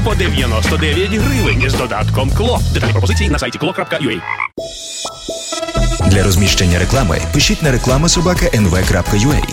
по 99 гривень з додатком КЛО. Детальні пропозиції на сайті klo.ua. Для розміщення реклами пишіть на reklama@nv.ua.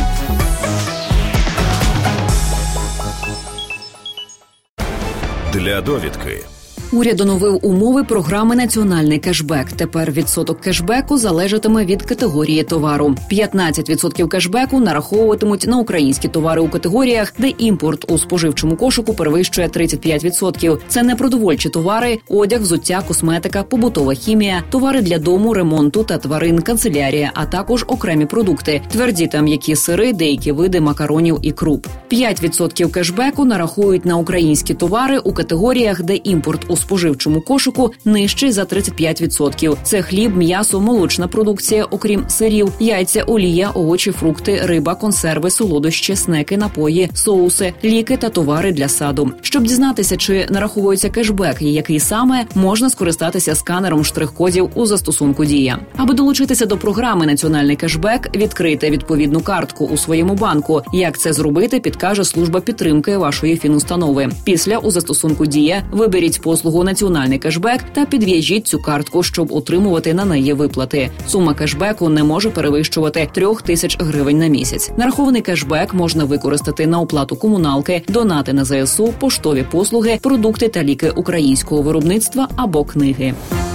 Для довідки. Уряд оновив умови програми «Національний кешбек». Тепер відсоток кешбеку залежатиме від категорії товару. 15% кешбеку нараховуватимуть на українські товари у категоріях, де імпорт у споживчому кошику перевищує 35%. Це непродовольчі товари, одяг, взуття, косметика, побутова хімія, товари для дому, ремонту та тварин, канцелярія, а також окремі продукти, тверді та м'які сири, деякі види макаронів і круп. 5% кешбеку нарахують на українські товари у категоріях, де імпорт у споживчому кошику нижчий за 35%. Це хліб, м'ясо, молочна продукція, окрім сирів, яйця, олія, овочі, фрукти, риба, консерви, солодощі, снеки, напої, соуси, ліки та товари для саду. Щоб дізнатися, чи нараховується кешбек і який саме, можна скористатися сканером штрих-кодів у застосунку «Дія». Аби долучитися до програми «Національний кешбек», відкрийте відповідну картку у своєму банку. Як це зробити, підкаже служба підтримки вашої фінустанови. Після у застосунку «Дія» виберіть послугу «Національний кешбек» та підв'яжіть цю картку, щоб отримувати на неї виплати. Сума кешбеку не може перевищувати 3000 гривень на місяць. Нарахований кешбек можна використати на оплату комуналки, донати на ЗСУ, поштові послуги, продукти та ліки українського виробництва або книги.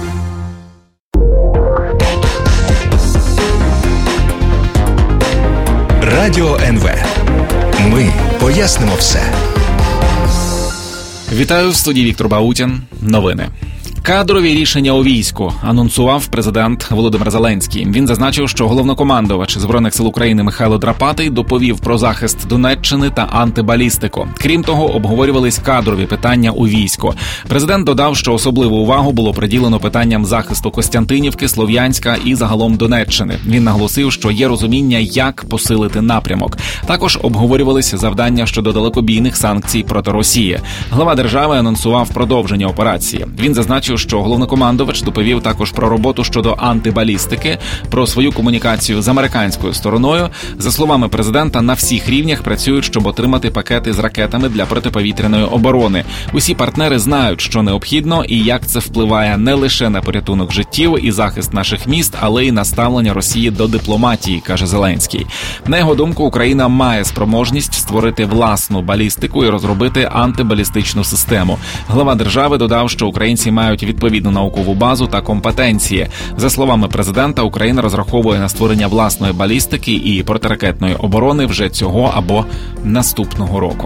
Радіо НВ. Ми пояснимо все. Вітаю, в студії Віктор Баутін. Новини. Кадрові рішення у війську анонсував президент Володимир Зеленський. Він зазначив, що головнокомандувач Збройних сил України Михайло Драпатий доповів про захист Донеччини та антибалістику. Крім того, обговорювались кадрові питання у війську. Президент додав, що особливу увагу було приділено питанням захисту Костянтинівки, Слов'янська і загалом Донеччини. Він наголосив, що є розуміння, як посилити напрямок. Також обговорювалися завдання щодо далекобійних санкцій проти Росії. Глава держави анонсував продовження операції. Він зазначив, що головнокомандувач доповів також про роботу щодо антибалістики, про свою комунікацію з американською стороною. За словами президента, на всіх рівнях працюють, щоб отримати пакети з ракетами для протиповітряної оборони. Усі партнери знають, що необхідно і як це впливає не лише на порятунок життів і захист наших міст, але й на ставлення Росії до дипломатії, каже Зеленський. На його думку, Україна має спроможність створити власну балістику і розробити антибалістичну систему. Глава держави додав, що українці мають відповідну наукову базу та компетенції. За словами президента, Україна розраховує на створення власної балістики і протиракетної оборони вже цього або наступного року.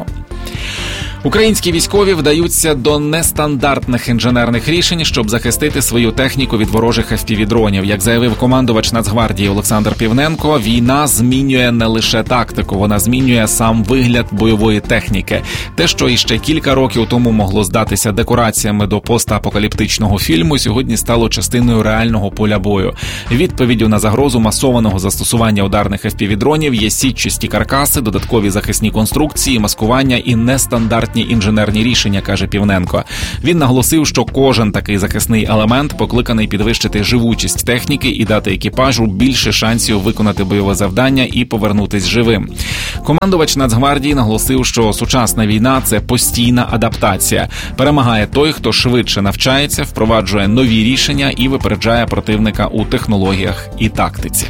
Українські військові вдаються до нестандартних інженерних рішень, щоб захистити свою техніку від ворожих FPV-дронів. Як заявив командувач Нацгвардії Олександр Півненко, війна змінює не лише тактику, вона змінює сам вигляд бойової техніки. Те, що іще кілька років тому могло здатися декораціями до постапокаліптичного фільму, сьогодні стало частиною реального поля бою. Відповіддю на загрозу масованого застосування ударних FPV-дронів є сітчасті каркаси, додаткові захисні конструкції, маскування і нестандартні інженерні рішення, каже Півненко. Він наголосив, що кожен такий захисний елемент покликаний підвищити живучість техніки і дати екіпажу більше шансів виконати бойове завдання і повернутись живим. Командувач Нацгвардії наголосив, що сучасна війна – це постійна адаптація. Перемагає той, хто швидше навчається, впроваджує нові рішення і випереджає противника у технологіях і тактиці.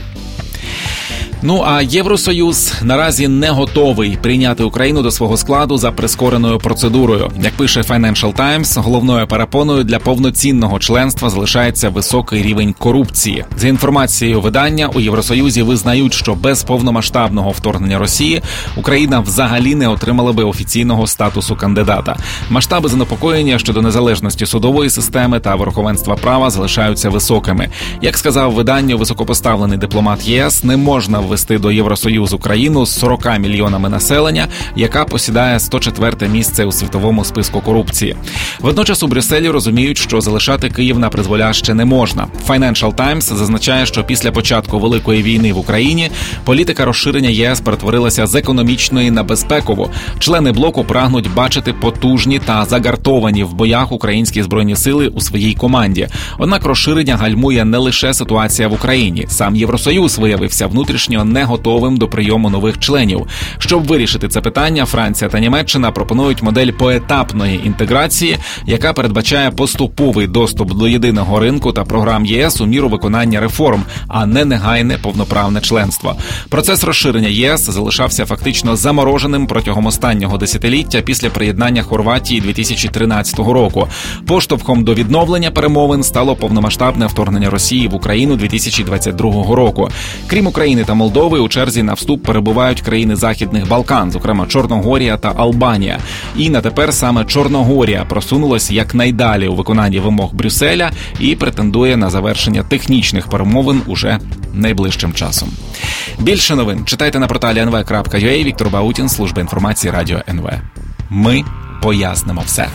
А Євросоюз наразі не готовий прийняти Україну до свого складу за прискореною процедурою. Як пише Financial Times, головною перепоною для повноцінного членства залишається високий рівень корупції. За інформацією видання, у Євросоюзі визнають, що без повномасштабного вторгнення Росії Україна взагалі не отримала би офіційного статусу кандидата. Масштаби занепокоєння щодо незалежності судової системи та верховенства права залишаються високими. Як сказав виданню високопоставлений дипломат ЄС, не можна ввести до Євросоюзу країну з 40 мільйонами населення, яка посідає 104-те місце у світовому списку корупції. Водночас у Брюсселі розуміють, що залишати Київ на призволяще не можна. Financial Times зазначає, що після початку Великої війни в Україні політика розширення ЄС перетворилася з економічної на безпекову. Члени блоку прагнуть бачити потужні та загартовані в боях українські збройні сили у своїй команді. Однак розширення гальмує не лише ситуація в Україні. Сам Євросоюз виявився внутрішньо достатньо не готовим до прийому нових членів. Щоб вирішити це питання, Франція та Німеччина пропонують модель поетапної інтеграції, яка передбачає поступовий доступ до єдиного ринку та програм ЄС у міру виконання реформ, а не негайне повноправне членство. Процес розширення ЄС залишався фактично замороженим протягом останнього десятиліття після приєднання Хорватії 2013 року. Поштовхом до відновлення перемовин стало повномасштабне вторгнення Росії в Україну 2022 року. Крім України та Молдови, у черзі на вступ перебувають країни Західних Балкан, зокрема Чорногорія та Албанія. І на тепер саме Чорногорія просунулась якнайдалі у виконанні вимог Брюсселя і претендує на завершення технічних перемовин уже найближчим часом. Більше новин читайте на порталі nv.ua. Віктор Баутін, служба інформації Радіо НВ. Ми пояснимо все.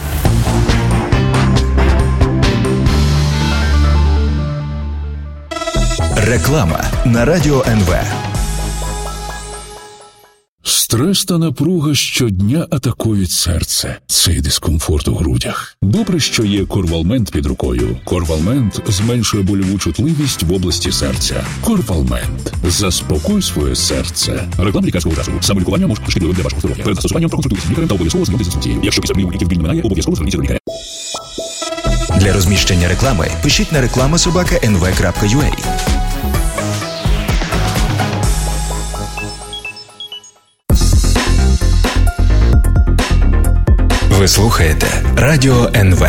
Реклама на Радіо НВ. Стрес та напруга щодня атакують серце. Цей дискомфорт у грудях. Добре, що є Корвалмент під рукою. Корвалмент зменшує больову чутливість в області серця. Корвалмент. Заспокой своє серце. Реклама лікарського засобу. Самолікування може бути шкідливим для вашого здоров'я. Перед застосуванням проконсультуйтесь з лікарем та обов'язково ознайомтесь з інструкцією. Якщо після прийому ліків біль не минає, обов'язково зверніться до лікаря. Для розміщення реклами пишіть на reklama@nv.ua. Ви слухаєте Радіо НВ.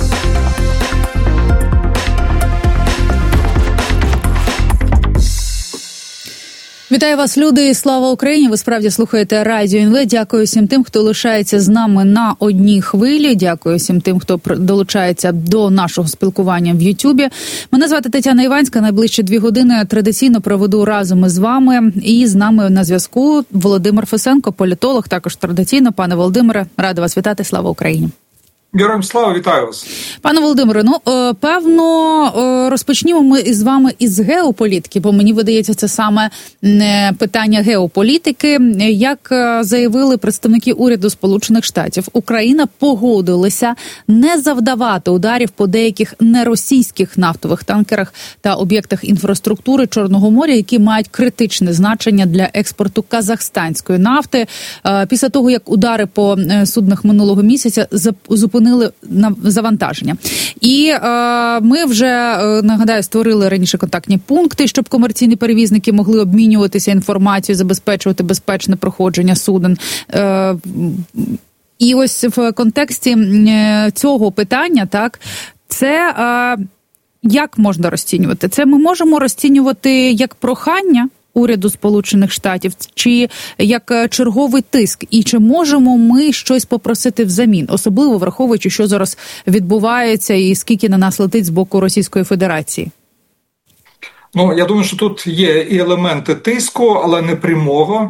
Вітаю вас, люди, і слава Україні! Ви справді слухаєте Радіо НВ. Дякую всім тим, хто лишається з нами на одній хвилі. Дякую всім тим, хто долучається до нашого спілкування в Ютубі. Мене звати Тетяна Іванська. Найближчі 2 години традиційно проведу разом із вами. І з нами на зв'язку Володимир Фесенко, політолог, також традиційно. Пане Володимире, рада вас вітати. Слава Україні! Героям слава, вітаю вас. Пане Володимире, певно, розпочнімо ми із вами із геополітики, бо мені видається, це саме питання геополітики. Як заявили представники уряду Сполучених Штатів, Україна погодилася не завдавати ударів по деяких неросійських нафтових танкерах та об'єктах інфраструктури Чорного моря, які мають критичне значення для експорту казахстанської нафти. Після того, як удари по суднах минулого місяця зупинили завантаження. І ми вже, нагадаю, створили раніше контактні пункти, щоб комерційні перевізники могли обмінюватися інформацією, забезпечувати безпечне проходження суден. І ось в контексті цього питання, так, це як можна розцінювати? Це ми можемо розцінювати як прохання уряду Сполучених Штатів, чи як черговий тиск? І чи можемо ми щось попросити взамін? Особливо враховуючи, що зараз відбувається і скільки на нас летить з боку Російської Федерації? Я думаю, що тут є і елементи тиску, але не прямого.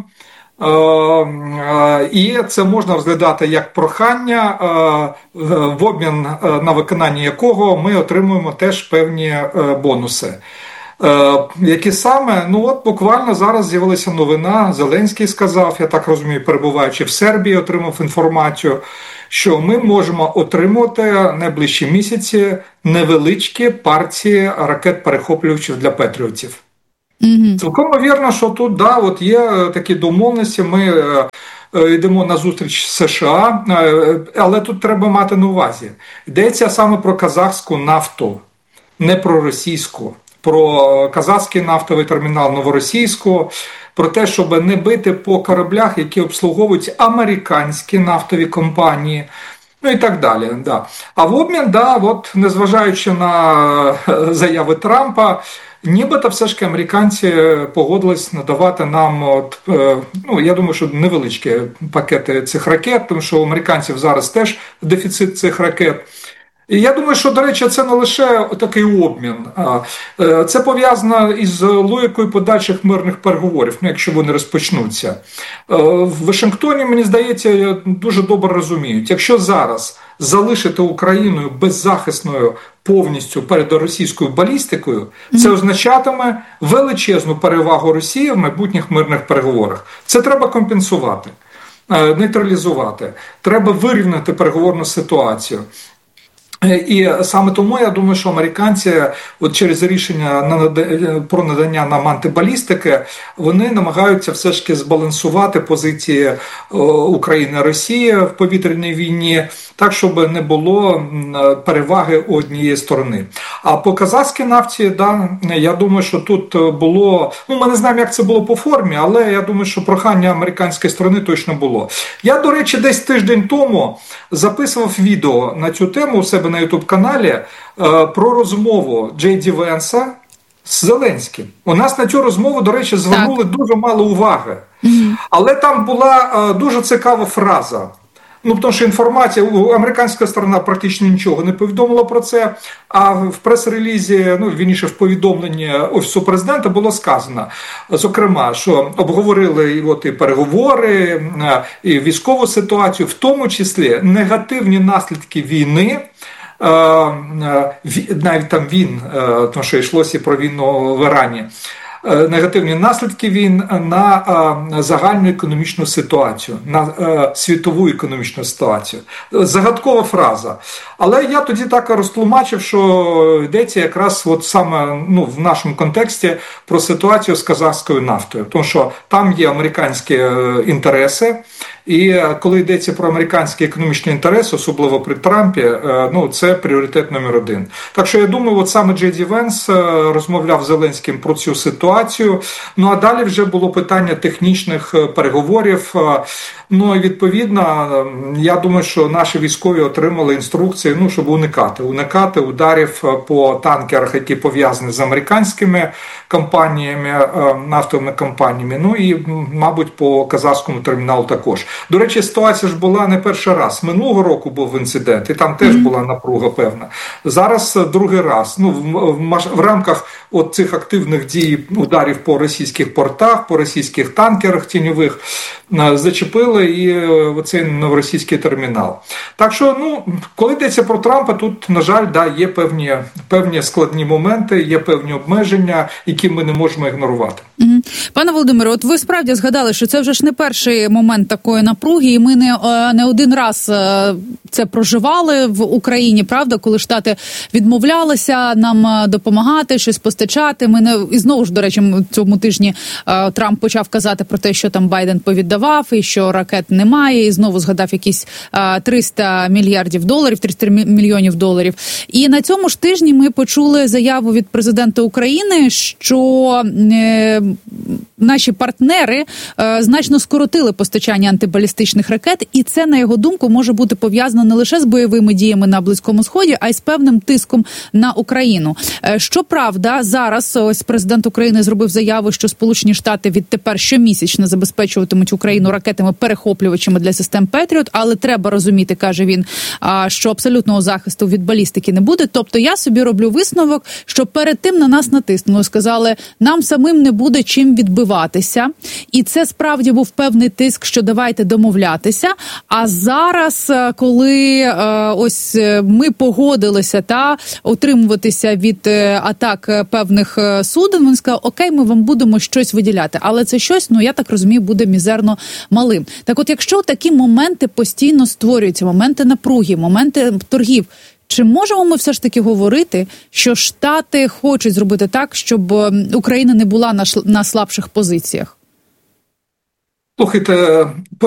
І це можна розглядати як прохання, в обмін на виконання якого ми отримуємо теж певні бонуси. Які саме? Буквально зараз з'явилася новина, Зеленський сказав, я так розумію, перебуваючи в Сербії, отримав інформацію, що ми можемо отримувати найближчі місяці невеличкі партії ракет-перехоплювачів для патріотів. Mm-hmm. Цілком вірно, що тут, є такі домовленості, ми йдемо на зустріч США, але тут треба мати на увазі. Йдеться саме про казахську нафту, не про російську. Про казахський нафтовий термінал Новоросійську, про те, щоб не бити по кораблях, які обслуговують американські нафтові компанії, і так далі. Да. А в обмін, незважаючи на заяви Трампа, нібито все ж таки американці погодились надавати нам, я думаю, що невеличкі пакети цих ракет, тому що у американців зараз теж дефіцит цих ракет. І я думаю, що, до речі, це не лише такий обмін. Це пов'язано із логікою подальших мирних переговорів, якщо вони розпочнуться. В Вашингтоні, мені здається, дуже добре розуміють, якщо зараз залишити Україну беззахисною повністю перед російською балістикою, це означатиме величезну перевагу Росії в майбутніх мирних переговорах. Це треба компенсувати, нейтралізувати. Треба вирівняти переговорну ситуацію. І саме тому я думаю, що американці от через рішення про надання нам антибалістики, вони намагаються все ж таки збалансувати позиції України і Росії в повітряній війні, так, щоб не було переваги однієї сторони. А по казахській нафті, да, я думаю, що тут було, ми не знаємо, як це було по формі, але я думаю, що прохання американської сторони точно було. Я, до речі, десь тиждень тому записував відео на цю тему у себе на YouTube-каналі про розмову Джей Ді Венса з Зеленським. У нас на цю розмову, до речі, звернули дуже мало уваги. Але там була дуже цікава фраза. Тому що інформація, американська сторона практично нічого не повідомила про це, а в прес-релізі, вірніше в повідомленні Офісу президента було сказано, зокрема, що обговорили і переговори, і військову ситуацію, в тому числі негативні наслідки війни, навіть там тому що йшлося про війну в Ірані, негативні наслідки війн на загальну економічну ситуацію, на світову економічну ситуацію. Загадкова фраза. Але я тоді так розтлумачив, що йдеться якраз саме в нашому контексті про ситуацію з казахською нафтою. Тому що там є американські інтереси, і коли йдеться про американські економічні інтереси, особливо при Трампі, це пріоритет номер один. Так що я думаю, саме Джей Ді Венс розмовляв з Зеленським про цю ситуацію. А далі вже було питання технічних переговорів. І відповідно, я думаю, що наші військові отримали інструкції, щоб уникати ударів по танкерах, які пов'язані з американськими компаніями, нафтовими компаніями, і, мабуть, по казахському терміналу також. До речі, ситуація ж була не перший раз. Минулого року був інцидент, і там теж була напруга певна. Зараз другий раз. В рамках цих активних дій ударів по російських портах, по російських танкерах тіньових зачепили і оцей новоросійський термінал. Так що, коли йдеться про Трампа, тут, на жаль, є певні складні моменти, є певні обмеження, які ми не можемо ігнорувати. Пане Володимире, от ви справді згадали, що це вже ж не перший момент такої напруги, і ми не один раз це проживали в Україні, правда, коли Штати відмовлялися нам допомагати, щось постачати. І знову ж, до речі, цьому тижні Трамп почав казати про те, що там Байден повіддавав, і що ракет немає, і знову згадав якісь 300 мільйонів доларів. І на цьому ж тижні ми почули заяву від президента України, що наші партнери значно скоротили постачання антибалістичних ракет, і це, на його думку, може бути пов'язано не лише з бойовими діями на Близькому Сході, а й з певним тиском на Україну. Щоправда, зараз ось президент України зробив заяву, що Сполучені Штати відтепер щомісячно забезпечуватимуть Україну ракетами-перехоплювачами для систем Петріот, але треба розуміти, каже він, що абсолютного захисту від балістики не буде. Тобто я собі роблю висновок, що перед тим на нас натиснули, сказали, нам самим не буде чим відбиватися. І це справді був певний тиск, що давайте домовлятися. А зараз, коли ось ми погодилися утримуватися від атак певних суден, вони сказали, окей, ми вам будемо щось виділяти. Але це щось, я так розумію, буде мізерно малим. Так от, якщо такі моменти постійно створюються, моменти напруги, моменти торгів, чи можемо ми все ж таки говорити, що Штати хочуть зробити так, щоб Україна не була на слабших позиціях? Слухайте,